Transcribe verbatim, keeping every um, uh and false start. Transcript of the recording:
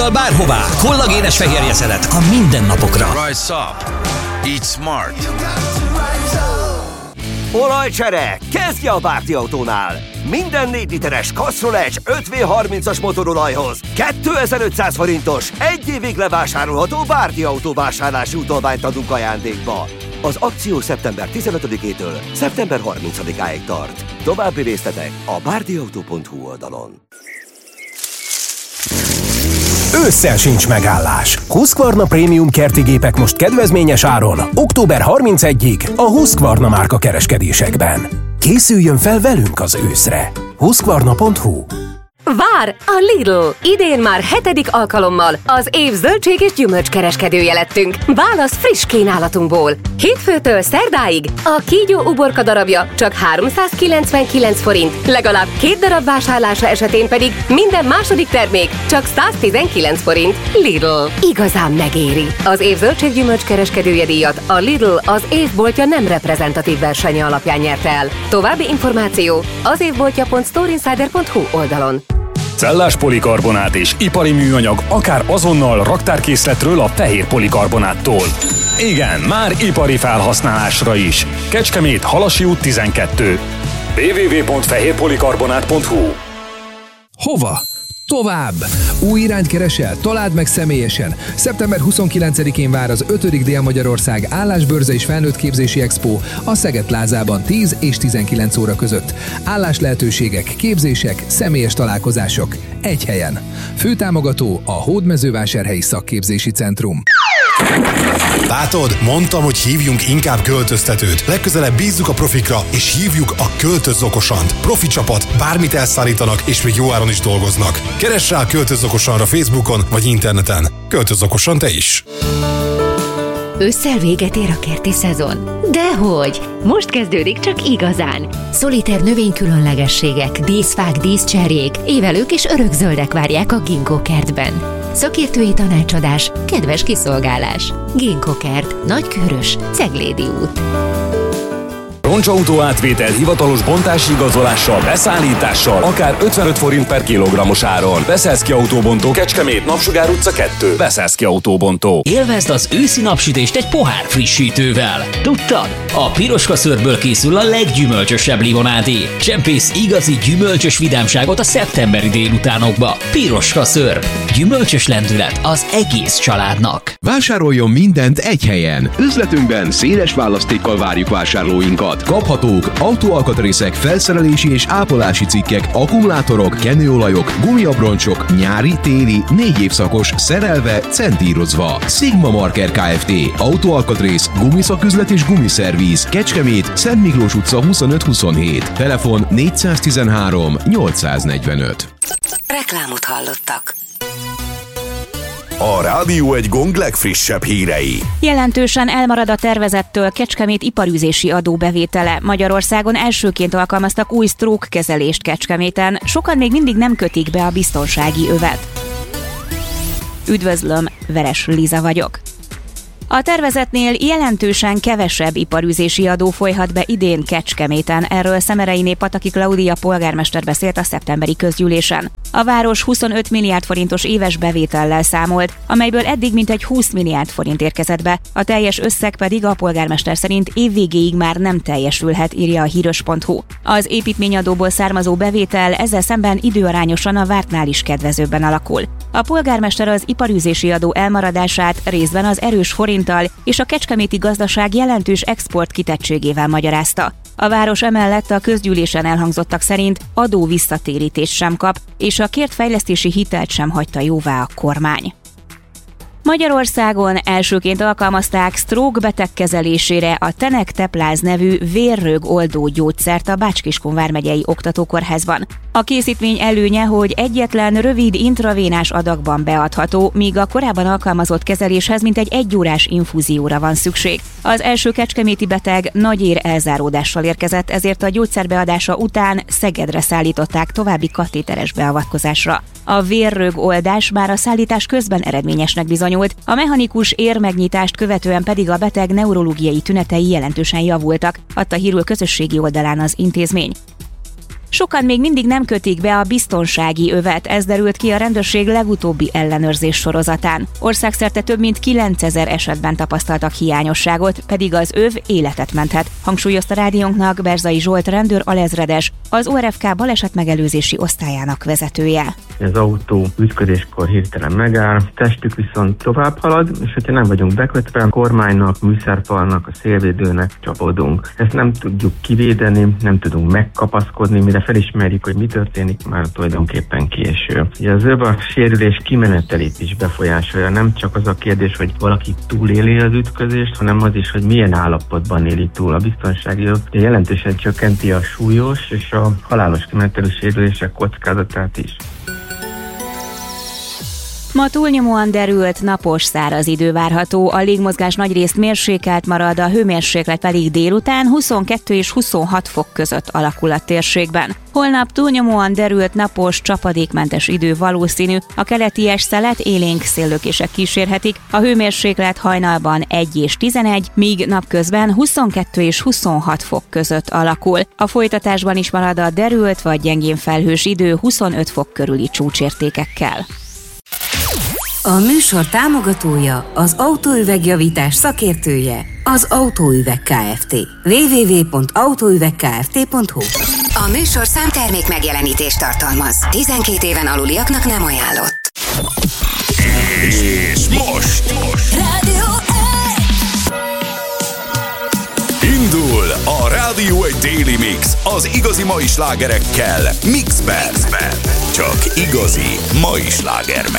Bárhová, kollagénes fehérje szelet a mindennapokra. Rise up. Eat smart. Olajcsere, kezdje a Bárdi Autónál! Minden négy literes Castrol öt vé harmincas motorolajhoz kétezer-ötszáz forintos, egy évig levásárolható Bárdi Autó vásárlási utalványt adunk ajándékba. Az akció szeptember tizenötödikétől szeptember harmincadikáig tart. További részletek a bárdiautó pont hu oldalon. Ősszel sincs megállás. Husqvarna Premium kerti gépek most kedvezményes áron, október harmincegyedikéig a Husqvarna márka kereskedésekben. Készüljön fel velünk az őszre. husqvarna pont hu. Vár a Lidl! Idén már hetedik alkalommal az év zöldség és gyümölcs kereskedője lettünk. Válasz friss kínálatunkból. Hétfőtől szerdáig a kígyó uborka darabja csak háromszázkilencvenkilenc forint, legalább két darab vásárlása esetén pedig minden második termék csak száztizenkilenc forint. Lidl. Igazán megéri. Az év zöldség gyümölcs kereskedője díjat a Lidl az évboltja nem reprezentatív versenye alapján nyerte el. További információ az évboltja pont storeinsider pont hu oldalon. Cellás polikarbonát és ipari műanyag akár azonnal raktárkészletről a fehér polikarbonáttól. Igen, már ipari felhasználásra is. Kecskemét, Halasi út tizenkettő. double-u double-u double-u pont fehér polikarbonát pont hu. Hova? Tovább! Új irányt keresel? Találd meg személyesen! szeptember huszonkilencedikén vár az ötödik Dél-Magyarország állásbörze és felnőttképzési expo a Szeged plázában tíz és tizenkilenc óra között. Álláslehetőségek, képzések, személyes találkozások. Egy helyen. Főtámogató a Hódmezővásárhelyi Szakképzési Centrum. Látod, mondtam, hogy hívjunk inkább költöztetőt. Legközelebb bízzuk a profikra, és hívjuk a Költöz Okosant. Profi csapat, bármit elszállítanak, és még jó áron is dolgoznak. Keress rá a Költöz Okosanra Facebookon vagy interneten. Költöz Okosan te is! Ősszel véget ér a kerti szezon? Dehogy! Most kezdődik csak igazán! Szoliter növénykülönlegességek, díszfák, díszcserjék, évelők és örökzöldek várják a Ginkgo kertben. Szakértői tanácsadás, kedves kiszolgálás. Ginkgo kert, Nagykőrös, Ceglédi út. Roncsautó átvétel hivatalos bontási igazolással, beszállítással, akár ötvenöt forint per kilogrammos áron. Beszélszki Autóbontó, Kecskemét, Napsugár utca kettő. Beszélszki Autóbontó. Élvezd az őszi napsütést egy pohár frissítővel. Tudtad? A piroska szörből készül a leggyümölcsösebb limonádé. Csempész igazi gyümölcsös vidámságot a szeptemberi délutánokba. Piroska szörb. Gyümölcsös lendület az egész családnak. Vásároljon mindent egy helyen. Üzletünkben széles választékkal várjuk vásárlóinkat. Kaphatók autóalkatrészek, felszerelési és ápolási cikkek, akkumulátorok, kenőolajok, gumiabroncsok, nyári, téli, négy évszakos, szerelve, centírozva. Sigma Marker Kft. Autóalkatrész, gumiszaküzlet és gumiszervíz. Kecskemét, Szent Miklós utca huszonöt huszonhét. Telefon négyszáztizenhárom nyolcszáznegyvenöt. Reklámot hallottak. A Rádió egy Gong legfrissebb hírei. Jelentősen elmarad a tervezettől Kecskemét iparűzési adóbevétele. Magyarországon elsőként alkalmaztak új stroke kezelést Kecskeméten. Sokan még mindig nem kötik be a biztonsági övet. Üdvözlöm, Veres Liza vagyok. A tervezetnél jelentősen kevesebb iparűzési adó folyhat be idén Kecskeméten. Erről Szemereiné Pataki Klaudia polgármester beszélt a szeptemberi közgyűlésen. A város huszonöt milliárd forintos éves bevétellel számolt, amelyből eddig mintegy húsz milliárd forint érkezett be. A teljes összeg pedig a polgármester szerint évvégéig már nem teljesülhet, írja a híros pont hu. Az építményadóból származó bevétel ezzel szemben időarányosan a vártnál is kedvezőbben alakul. A polgármester az iparűzési adó elmaradását részben az erős forinttal és a kecskeméti gazdaság jelentős export kitettségével magyarázta. A város emellett a közgyűlésen elhangzottak szerint adó visszatérítést sem kap, és a kért fejlesztési hitelt sem hagyta jóvá a kormány. Magyarországon elsőként alkalmazták stroke beteg kezelésére a Tenek-Tepláz nevű vérrög oldó gyógyszert a Bács-Kiskun vármegyei oktatókórházban. A készítmény előnye, hogy egyetlen rövid intravénás adagban beadható, míg a korábban alkalmazott kezeléshez mintegy egyórás infúzióra van szükség. Az első kecskeméti beteg nagyér elzáródással érkezett, ezért a gyógyszer beadása után Szegedre szállították további katéteres beavatkozásra. A vérrög oldás már a szállítás közben eredményesnek bizonyult, a mechanikus érmegnyitást követően pedig a beteg neurológiai tünetei jelentősen javultak, adta hírül közösségi oldalán az intézmény. Sokan még mindig nem kötik be a biztonsági övet, ez derült ki a rendőrség legutóbbi ellenőrzés sorozatán. Országszerte több mint kilencezer esetben tapasztaltak hiányosságot, pedig az öv életet menthet, hangsúlyozta rádiónknak Berzai Zsolt rendőr alezredes, az o er ef ká balesetmegelőzési osztályának vezetője. Az autó ütközéskor hirtelen megáll, testük viszont tovább halad, és hogyha nem vagyunk bekötve, a kormánynak, műszerfalnak, a szélvédőnek csapódunk. Ezt nem tudjuk kivédeni, nem tudunk megkapaszkodni, mire felismerjük, hogy mi történik, már tulajdonképpen késő. Ugye az öv a sérülés kimenetelét is befolyásolja, nem csak az a kérdés, hogy valaki túléli az ütközést, hanem az is, hogy milyen állapotban éli túl. A biztonsági öv jelentősen csökkenti a súlyos és a halálos kimenetelű sérülések kockázatát is. Ma túlnyomóan derült, napos, száraz idő várható, a légmozgás nagyrészt mérsékelt marad, a hőmérséklet pedig délután huszonkettő és huszonhat fok között alakul a térségben. Holnap túlnyomóan derült, napos, csapadékmentes idő valószínű, a keleties szelet élénk széllökések kísérhetik, a hőmérséklet hajnalban egy és tizenegy, míg napközben huszonkettő és huszonhat fok között alakul. A folytatásban is marad a derült vagy gyengén felhős idő huszonöt fok körüli csúcsértékekkel. A műsor támogatója, az autóüvegjavítás szakértője, az Autóüveg Kft. double-u double-u double-u pont autóüvegkft pont hu. A műsor számtermék megjelenítést tartalmaz. tizenkét éven aluliaknak nem ajánlott. És most, most. Rádió Indul a Rádió egy Daily Mix az igazi mai slágerekkel Mixben. Csak igazi mai slágermix.